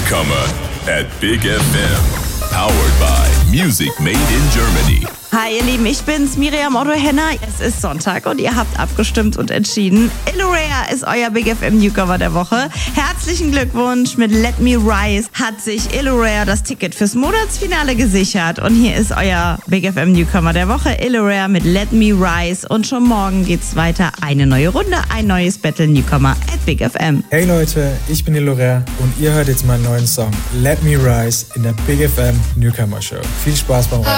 Newcomer at Big FM. Powered by Music Made in Germany. Hi ihr Lieben, ich bin's, Miriam Otto-Henner. Es ist Sonntag und ihr habt abgestimmt und entschieden. Illurea ist euer Big FM Newcomer der Woche. Herzlichen Glückwunsch, mit Let Me Rise hat sich Illurea das Ticket fürs Monatsfinale gesichert. Und hier ist euer Big FM Newcomer der Woche, Illurea mit Let Me Rise. Und schon morgen geht's weiter. Eine neue Runde, ein neues Battle Newcomer at Big FM. Hey Leute, ich bin Illurea und ihr hört jetzt meinen neuen Song Let Me Rise in der Big FM Newcomer Show. Viel Spaß beim Rein.